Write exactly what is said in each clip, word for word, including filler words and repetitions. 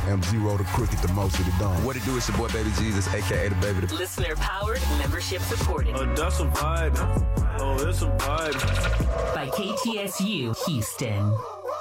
M zero the cricket, the most of the dome. What it do is your boy Baby Jesus, a k a the Baby. The- Listener powered, membership supported. Oh, that's a vibe. Oh, it's a vibe. By K T S U Houston.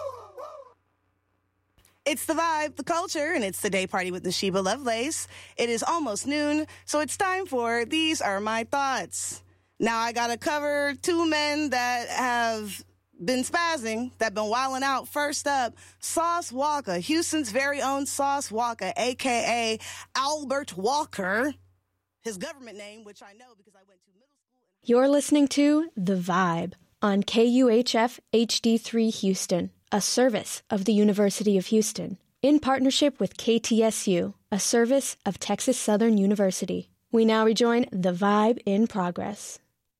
It's the vibe, the culture, and it's the day party with Nashiba Lovelace. It is almost noon, so it's time for These Are My Thoughts. Now, I got to cover two men that have been spazzing, that been wilding out. First up, Sauce Walka, Houston's very own Sauce Walka, a k a. Albert Walker. His government name, which I know because I went to middle school. And- You're listening to The Vibe on K U H F H D three Houston, a service of the University of Houston, in partnership with K T S U, a service of Texas Southern University. We now rejoin The Vibe in progress.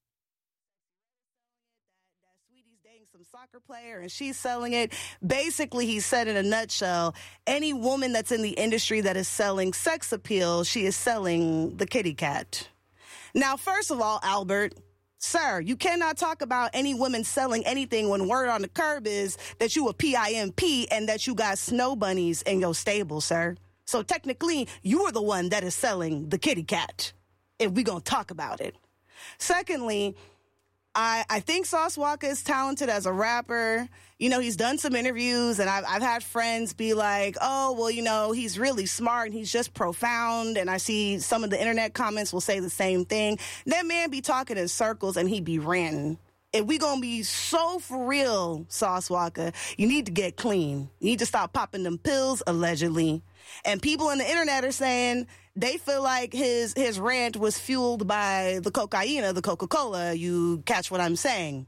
Soccer player and she's selling it. Basically, he said in a nutshell, any woman that's in the industry that is selling sex appeal, she is selling the kitty cat. Now, first of all, Albert, sir, you cannot talk about any women selling anything when word on the curb is that you a P I M P and that you got snow bunnies in your stable, sir. So technically, you are the one that is selling the kitty cat, if we gonna talk about it. Secondly, I, I think Sauce Walka is talented as a rapper. You know, he's done some interviews, and I've, I've had friends be like, oh, well, you know, he's really smart, and he's just profound, and I see some of the internet comments will say the same thing. That man be talking in circles, and he be ranting. If we gonna be so for real, Sauce Walka, you need to get clean. You need to stop popping them pills, allegedly. And people on the internet are saying they feel like his his rant was fueled by the cocaine of the Coca-Cola. You catch what I'm saying?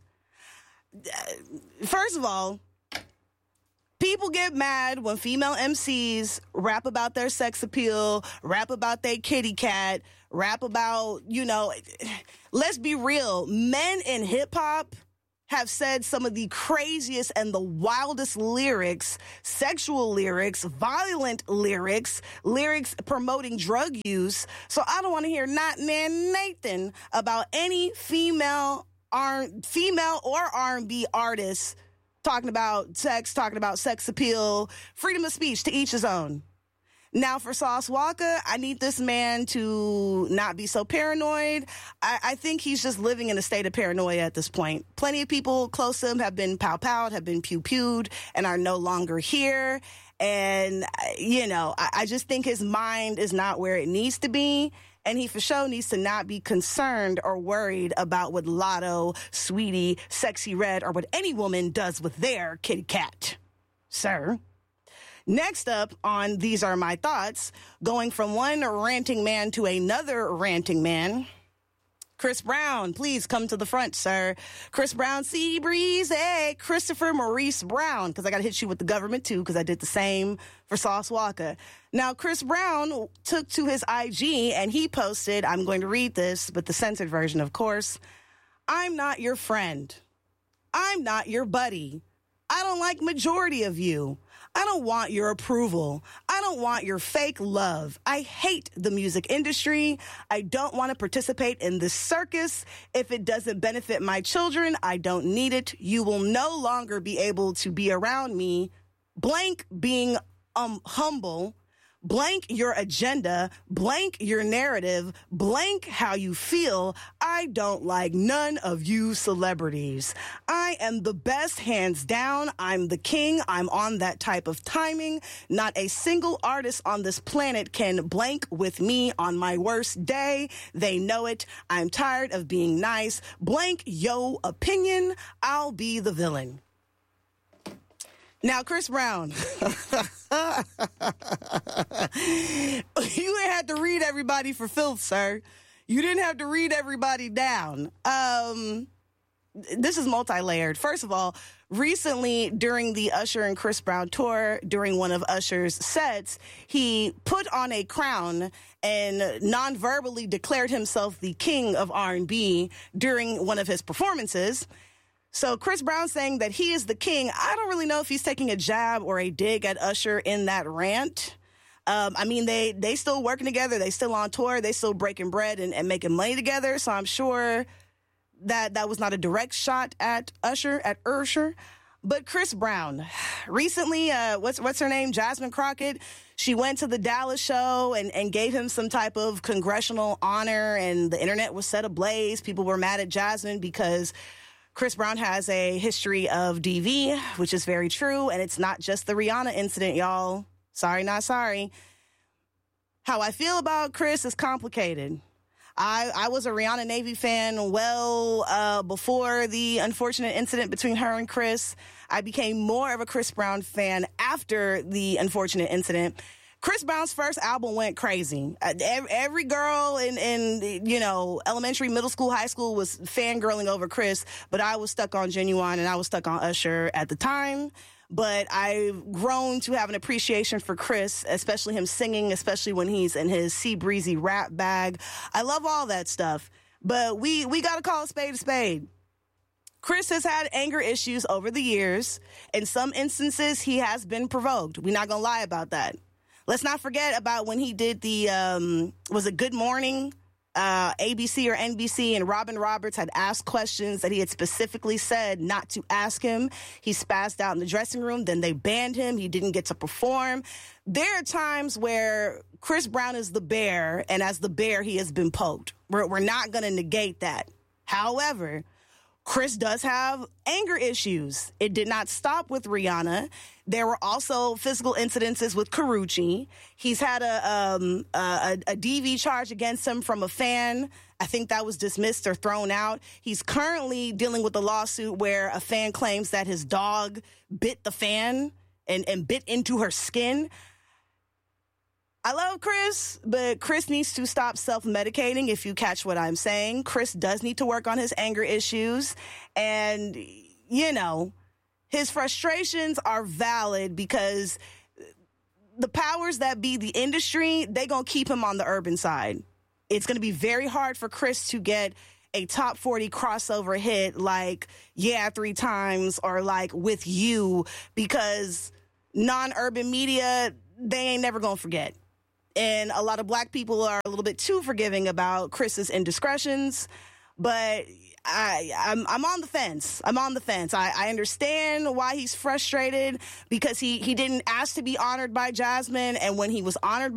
First of all, people get mad when female M Cs rap about their sex appeal, rap about their kitty cat, rap about, you know, let's be real. Men in hip hop have said some of the craziest and the wildest lyrics, sexual lyrics, violent lyrics, lyrics promoting drug use. So I don't want to hear not man Nathan about any female R- female or R and B artists talking about sex, talking about sex appeal, freedom of speech, to each his own. Now, for Sauce Walka, I need this man to not be so paranoid. I, I think he's just living in a state of paranoia at this point. Plenty of people close to him have been pow-powed, have been pew-pewed, and are no longer here. And, you know, I, I just think his mind is not where it needs to be. And he for sure needs to not be concerned or worried about what Lotto, Sweetie, Sexy Red, or what any woman does with their kitty cat. Sir. Next up on These Are My Thoughts, going from one ranting man to another ranting man, Chris Brown, please come to the front, sir. Chris Brown, Sea Breeze, hey, Christopher Maurice Brown, because I got to hit you with the government, too, because I did the same for Sauce Walka. Now, Chris Brown took to his I G, and he posted, I'm going to read this, but the censored version, of course, I'm not your friend. I'm not your buddy. I don't like majority of you. I don't want your approval. I don't want your fake love. I hate the music industry. I don't want to participate in this circus. If it doesn't benefit my children, I don't need it. You will no longer be able to be around me. Blank being um humble. Blank your agenda, blank your narrative, blank how you feel. I don't like none of you celebrities. I am the best, hands down. I'm the king. I'm on that type of timing. Not a single artist on this planet can blank with me on my worst day. They know it. I'm tired of being nice. Blank yo opinion. I'll be the villain. Now, Chris Brown, you didn't have to read everybody for filth, sir. You didn't have to read everybody down. Um, this is multi-layered. First of all, recently during the Usher and Chris Brown tour, during one of Usher's sets, he put on a crown and non-verbally declared himself the king of R and B during one of his performances. So Chris Brown saying that he is the king, I don't really know if he's taking a jab or a dig at Usher in that rant. Um, I mean, they they still working together. They still on tour. They still breaking bread and, and making money together. So I'm sure that that was not a direct shot at Usher, at Usher. But Chris Brown, recently, uh, what's what's her name? Jasmine Crockett. She went to the Dallas show and, and gave him some type of congressional honor, and the internet was set ablaze. People were mad at Jasmine because Chris Brown has a history of D V, which is very true, and it's not just the Rihanna incident, y'all. Sorry, not sorry. How I feel about Chris is complicated. I, I was a Rihanna Navy fan well uh, before the unfortunate incident between her and Chris. I became more of a Chris Brown fan after the unfortunate incident. Chris Brown's first album went crazy. Uh, every, every girl in, in, you know, elementary, middle school, high school was fangirling over Chris, but I was stuck on Genuine and I was stuck on Usher at the time. But I've grown to have an appreciation for Chris, especially him singing, especially when he's in his Sea Breezy rap bag. I love all that stuff. But we, we got to call a spade a spade. Chris has had anger issues over the years. In some instances, he has been provoked. We're not going to lie about that. Let's not forget about when he did the, um, was it Good Morning? Uh, A B C or N B C, and Robin Roberts had asked questions that he had specifically said not to ask him. He spazzed out in the dressing room. Then they banned him. He didn't get to perform. There are times where Chris Brown is the bear, and as the bear, he has been poked. We're, we're not going to negate that. However, Chris does have anger issues. It did not stop with Rihanna. There were also physical incidences with Karrueche. He's had a, um, a, a D V charge against him from a fan. I think that was dismissed or thrown out. He's currently dealing with a lawsuit where a fan claims that his dog bit the fan and, and bit into her skin. I love Chris, but Chris needs to stop self-medicating, if you catch what I'm saying. Chris does need to work on his anger issues. And, you know, his frustrations are valid because the powers that be the industry, they going to keep him on the urban side. It's going to be very hard for Chris to get a top forty crossover hit like Yeah Three Times or like With You, because non-urban media, they ain't never going to forget. And a lot of black people are a little bit too forgiving about Chris's indiscretions. But I, I'm, I'm on the fence. I'm on the fence. I, I understand why he's frustrated because he, he didn't ask to be honored by Jasmine. And when he was honored